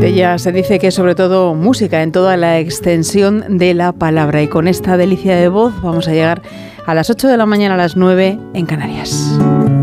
Ella se dice que es sobre todo música en toda la extensión de la palabra. Y con esta delicia de voz vamos a llegar a las 8 de la mañana, a las 9 en Canarias.